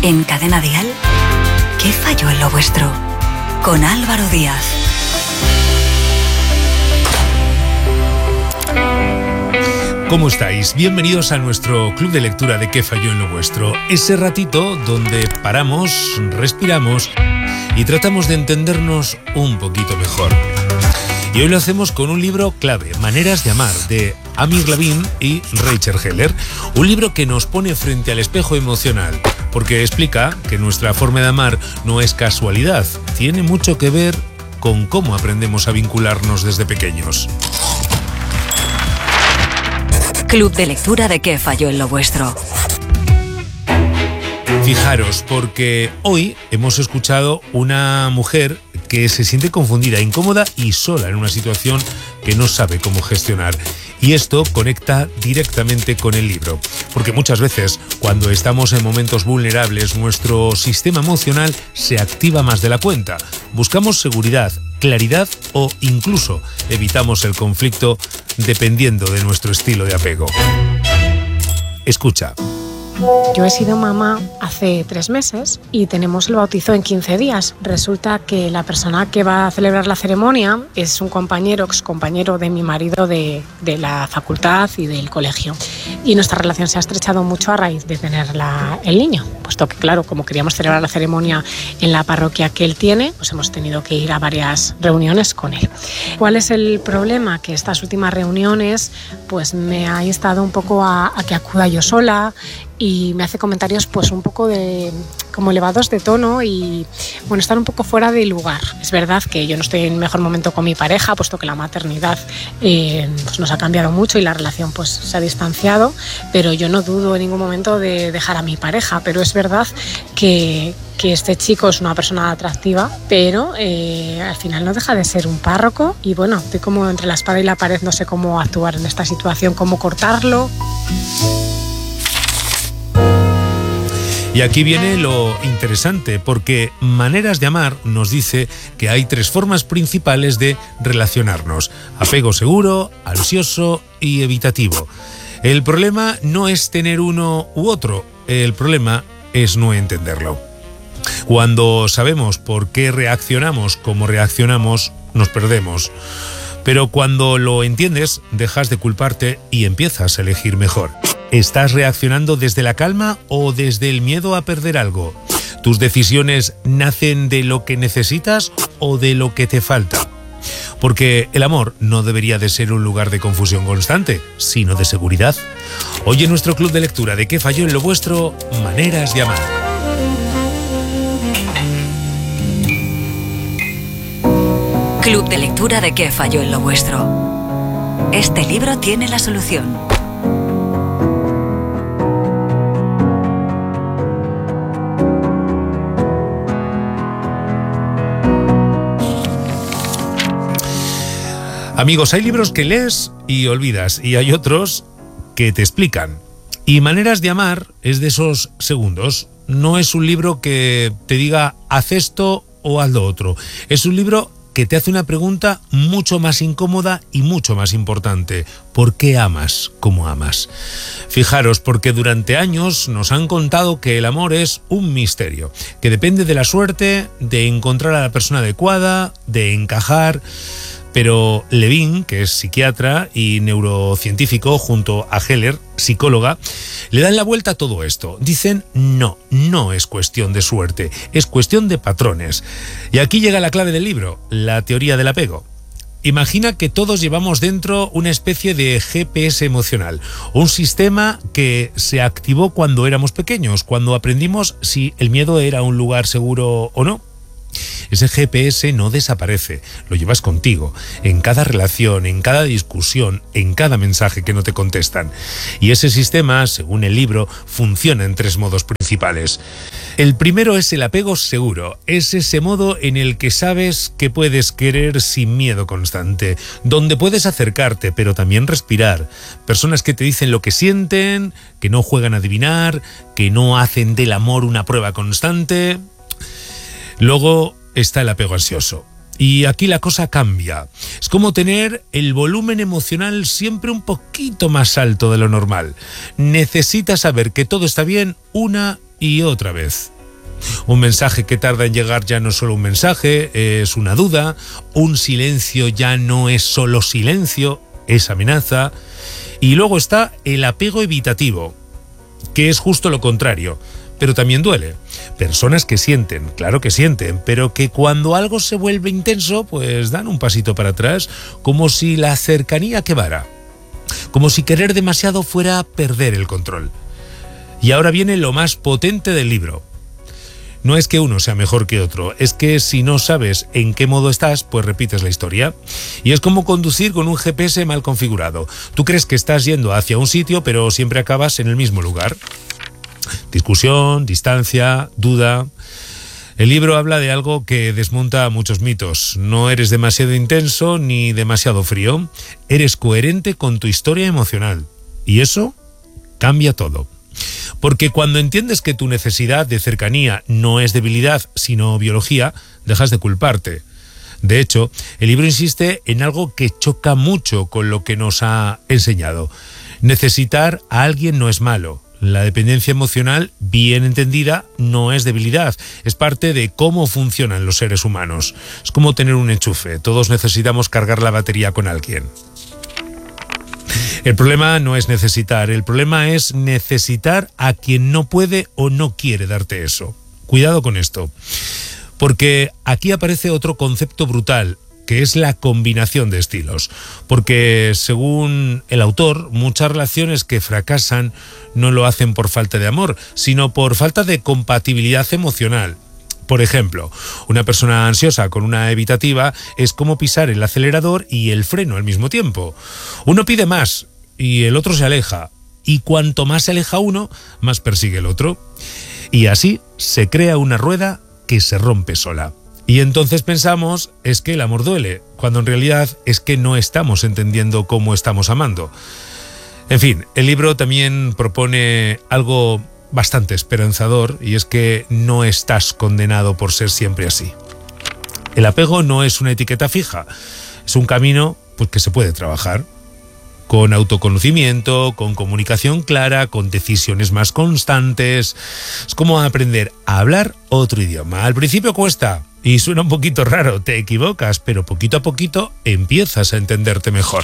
En Cadena Dial, ¿qué falló en lo vuestro? Con Álvaro Díaz. ¿Cómo estáis? Bienvenidos a nuestro club de lectura de ¿Qué falló en lo vuestro? Ese ratito donde paramos, respiramos y tratamos de entendernos un poquito mejor. Y hoy lo hacemos con un libro clave, Maneras de amar, de Amir Lavin y Rachel Heller. Un libro que nos pone frente al espejo emocional, porque explica que nuestra forma de amar no es casualidad, tiene mucho que ver con cómo aprendemos a vincularnos desde pequeños. Club de lectura de ¿Qué falló en lo vuestro? Fijaros, porque hoy hemos escuchado una mujer que se siente confundida, incómoda y sola en una situación que no sabe cómo gestionar. Y esto conecta directamente con el libro, porque muchas veces cuando estamos en momentos vulnerables nuestro sistema emocional se activa más de la cuenta. Buscamos seguridad, claridad o incluso evitamos el conflicto dependiendo de nuestro estilo de apego. Escucha. Yo he sido mamá hace 3 meses y tenemos el bautizo en 15 días. Resulta que la persona que va a celebrar la ceremonia es un excompañero de mi marido de la facultad y del colegio. Y nuestra relación se ha estrechado mucho a raíz de tener el niño, puesto que, claro, como queríamos celebrar la ceremonia en la parroquia que él tiene, pues hemos tenido que ir a varias reuniones con él. ¿Cuál es el problema? Que estas últimas reuniones pues me ha instado un poco a que acuda yo sola, y me hace comentarios pues un poco como elevados de tono y bueno, están un poco fuera de lugar. Es verdad que yo no estoy en el mejor momento con mi pareja, puesto que la maternidad pues nos ha cambiado mucho y la relación pues se ha distanciado, pero yo no dudo en ningún momento de dejar a mi pareja, pero es verdad que este chico es una persona atractiva, pero al final no deja de ser un párroco y bueno, estoy como entre la espada y la pared, no sé cómo actuar en esta situación, cómo cortarlo. Y aquí viene lo interesante, porque Maneras de amar nos dice que hay 3 formas principales de relacionarnos: apego seguro, ansioso y evitativo. El problema no es tener uno u otro, el problema es no entenderlo. Cuando sabemos por qué reaccionamos como reaccionamos, nos perdemos. Pero cuando lo entiendes, dejas de culparte y empiezas a elegir mejor. ¿Estás reaccionando desde la calma o desde el miedo a perder algo? ¿Tus decisiones nacen de lo que necesitas o de lo que te falta? Porque el amor no debería de ser un lugar de confusión constante, sino de seguridad. Hoy en nuestro club de lectura de ¿Qué falló en lo vuestro? Maneras de amar. Club de lectura de ¿Qué falló en lo vuestro? Este libro tiene la solución. Amigos, hay libros que lees y olvidas y hay otros que te explican. Y Maneras de amar es de esos segundos. No es un libro que te diga haz esto o haz lo otro. Es un libro que te hace una pregunta mucho más incómoda y mucho más importante. ¿Por qué amas como amas? Fijaros, porque durante años nos han contado que el amor es un misterio, que depende de la suerte, de encontrar a la persona adecuada, de encajar. Pero Levin, que es psiquiatra y neurocientífico, junto a Heller, psicóloga, le dan la vuelta a todo esto. Dicen, no es cuestión de suerte, es cuestión de patrones. Y aquí llega la clave del libro, la teoría del apego. Imagina que todos llevamos dentro una especie de GPS emocional, un sistema que se activó cuando éramos pequeños, cuando aprendimos si el miedo era un lugar seguro o no. Ese GPS no desaparece, lo llevas contigo, en cada relación, en cada discusión, en cada mensaje que no te contestan. Y ese sistema, según el libro, funciona en 3 modos principales. El primero es el apego seguro, es ese modo en el que sabes que puedes querer sin miedo constante, donde puedes acercarte pero también respirar. Personas que te dicen lo que sienten, que no juegan a adivinar, que no hacen del amor una prueba constante. Luego está el apego ansioso. Y aquí la cosa cambia. Es como tener el volumen emocional siempre un poquito más alto de lo normal. Necesitas saber que todo está bien una y otra vez. Un mensaje que tarda en llegar ya no es solo un mensaje, es una duda. Un silencio ya no es solo silencio, es amenaza. Y luego está el apego evitativo, que es justo lo contrario, pero también duele. Personas que sienten, claro que sienten, pero que cuando algo se vuelve intenso, pues dan un pasito para atrás, como si la cercanía quemara, como si querer demasiado fuera perder el control. Y ahora viene lo más potente del libro. No es que uno sea mejor que otro, es que si no sabes en qué modo estás, pues repites la historia. Y es como conducir con un GPS mal configurado. Tú crees que estás yendo hacia un sitio, pero siempre acabas en el mismo lugar. Discusión, distancia, duda. El libro habla de algo que desmonta muchos mitos. No eres demasiado intenso ni demasiado frío. Eres coherente con tu historia emocional. Y eso cambia todo. Porque cuando entiendes que tu necesidad de cercanía no es debilidad, sino biología, dejas de culparte. De hecho, el libro insiste en algo que choca mucho con lo que nos ha enseñado. Necesitar a alguien no es malo. La dependencia emocional, bien entendida, no es debilidad. Es parte de cómo funcionan los seres humanos. Es como tener un enchufe. Todos necesitamos cargar la batería con alguien. El problema no es necesitar, el problema es necesitar a quien no puede o no quiere darte eso. Cuidado con esto, porque aquí aparece otro concepto brutal, que es la combinación de estilos. Porque según el autor, muchas relaciones que fracasan no lo hacen por falta de amor, sino por falta de compatibilidad emocional. Por ejemplo, una persona ansiosa con una evitativa es como pisar el acelerador y el freno al mismo tiempo. Uno pide más y el otro se aleja, y cuanto más se aleja uno, más persigue el otro. Y así se crea una rueda que se rompe sola. Y entonces pensamos, es que el amor duele, cuando en realidad es que no estamos entendiendo cómo estamos amando. En fin, el libro también propone algo bastante esperanzador, y es que no estás condenado por ser siempre así. El apego no es una etiqueta fija, es un camino pues, que se puede trabajar con autoconocimiento, con comunicación clara, con decisiones más constantes. Es como aprender a hablar otro idioma. Al principio cuesta y suena un poquito raro, te equivocas, pero poquito a poquito empiezas a entenderte mejor.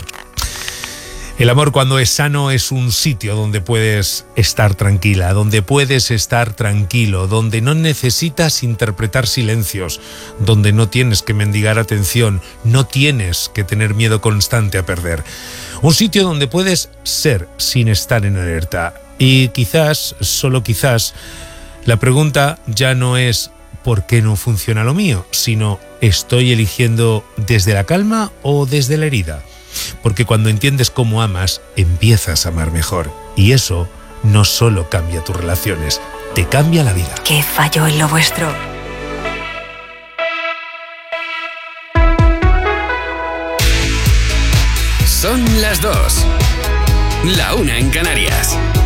El amor, cuando es sano, es un sitio donde puedes estar tranquila, donde puedes estar tranquilo, donde no necesitas interpretar silencios, donde no tienes que mendigar atención, no tienes que tener miedo constante a perder. Un sitio donde puedes ser sin estar en alerta. Y quizás, solo quizás, la pregunta ya no es ¿por qué no funciona lo mío?, sino ¿estoy eligiendo desde la calma o desde la herida? Porque cuando entiendes cómo amas, empiezas a amar mejor. Y eso no solo cambia tus relaciones, te cambia la vida. ¿Qué falló en lo vuestro? Son las 2. La 1 en Canarias.